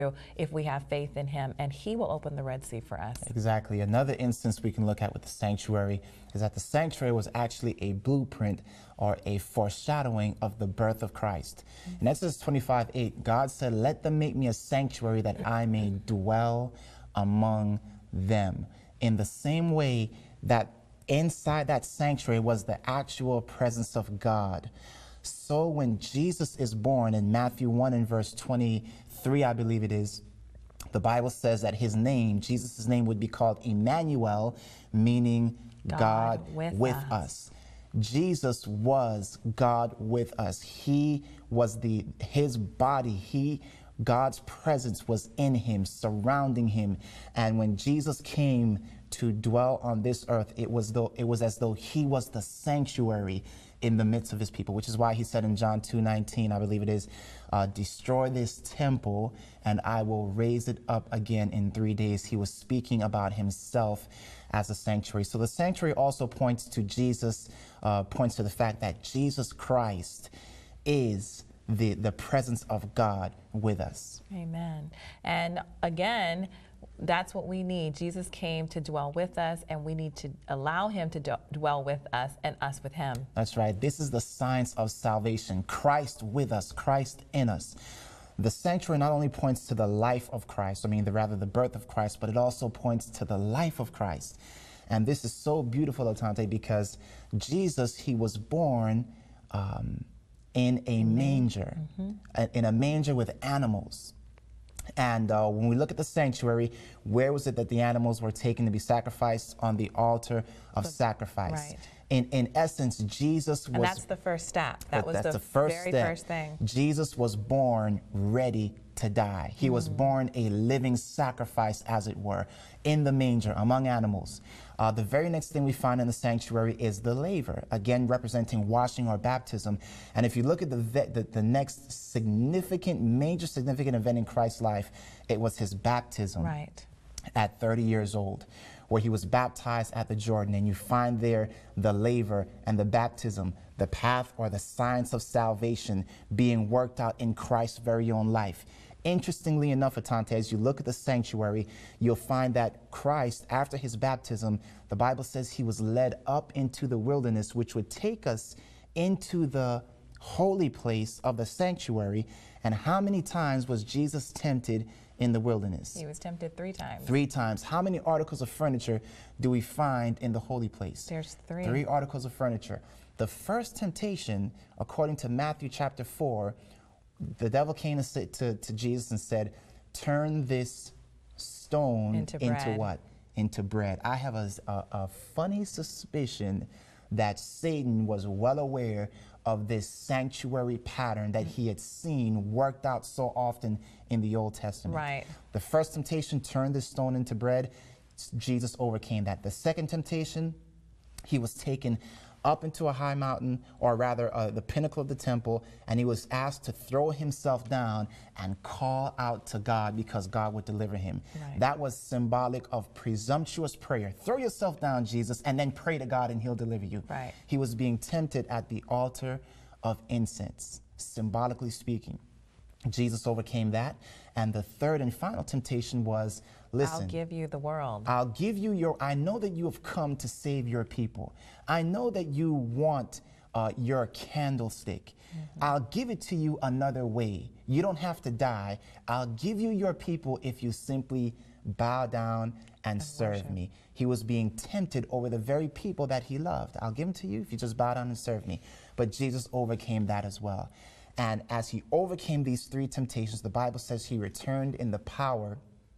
if we have faith in him, and he will open the Red Sea for us. Exactly. Another instance we can look at with the sanctuary is that the sanctuary was actually a blueprint or a foreshadowing of the birth of Christ. In Exodus 25:8, God said, "Let them make me a sanctuary that I may dwell among them." In the same way that inside that sanctuary was the actual presence of God, so when Jesus is born in Matthew 1 and verse 23, I believe it is, the Bible says that his name, Jesus' name, would be called Emmanuel, meaning God with us. Jesus was God with us. He was his body. God's presence was in him, surrounding him. And when Jesus came to dwell on this earth, it was as though he was the sanctuary in the midst of his people, which is why he said in John 2:19, I believe it is, destroy this temple and I will raise it up again in 3 days. He was speaking about himself as a sanctuary. So the sanctuary also points to Jesus, points to the fact that Jesus Christ is the presence of God with us. Amen. And again, that's what we need. Jesus came to dwell with us, and we need to allow him to dwell with us and us with him. That's right. This is the science of salvation. Christ with us, Christ in us. The sanctuary not only points to the life of Christ, rather the birth of Christ, but it also points to the life of Christ. And this is so beautiful, Atante, because Jesus, he was born in a manger, in a manger with animals. And when we look at the sanctuary, where was it that the animals were taken to be sacrificed? On the altar of sacrifice. Right. In essence, Jesus was... And that's the first step. That's the very first thing. Jesus was born ready to die. He was born a living sacrifice, as it were, in the manger, among animals. The very next thing we find in the sanctuary is the laver, again representing washing or baptism. And if you look at the next major significant event in Christ's life, it was his baptism. Right. At 30 years old, where he was baptized at the Jordan. And you find there the laver and the baptism, the path or the science of salvation being worked out in Christ's very own life. Interestingly enough, Atante, as you look at the sanctuary, you'll find that Christ, after his baptism, the Bible says he was led up into the wilderness, which would take us into the holy place of the sanctuary. And how many times was Jesus tempted in the wilderness? He was tempted 3 times. 3 times. How many articles of furniture do we find in the holy place? There's 3. 3 articles of furniture. The first temptation, according to Matthew chapter 4, the devil came to Jesus and said, turn this stone into what? Into bread. I have a funny suspicion that Satan was well aware of this sanctuary pattern that he had seen worked out so often in the Old Testament. Right. The first temptation, turn this stone into bread, Jesus overcame that. The second temptation, he was taken up into a high mountain, or rather the pinnacle of the temple, and he was asked to throw himself down and call out to God because God would deliver him. Right. That was symbolic of presumptuous prayer. Throw yourself down, Jesus, and then pray to God and he'll deliver you. Right. He was being tempted at the altar of incense, symbolically speaking. Jesus overcame that. And the third and final temptation was, listen, I'll give you the world. I'll give you I know that you have come to save your people. I know that you want your candlestick. I'll give it to you another way. You don't have to die. I'll give you your people if you simply bow down and serve worship me. He was being tempted over the very people that he loved. I'll give them to you if you just bow down and serve me. But Jesus overcame that as well. And as he overcame these 3 temptations, the Bible says he returned in the power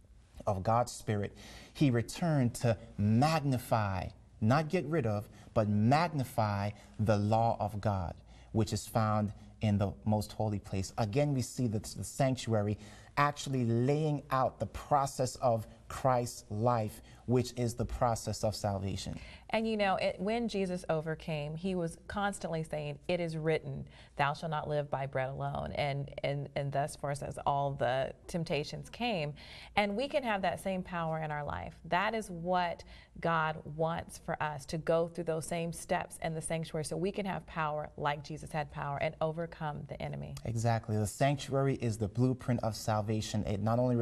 of God's Spirit. He returned to magnify, not get rid of, but magnify the law of God, which is found in the most holy place. Again, we see that the sanctuary actually laying out the process of Christ's life, which is the process of salvation. And you know, when Jesus overcame, he was constantly saying, "It is written, thou shalt not live by bread alone." And thus for us as all the temptations came. And we can have that same power in our life. That is what God wants for us, to go through those same steps in the sanctuary so we can have power like Jesus had power and overcome the enemy. Exactly. The sanctuary is the blueprint of salvation. It not only